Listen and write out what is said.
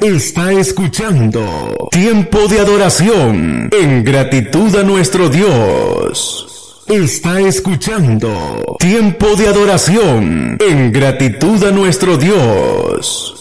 Está escuchando Tiempo de Adoración en gratitud a nuestro Dios. Está escuchando Tiempo de Adoración en gratitud a nuestro Dios.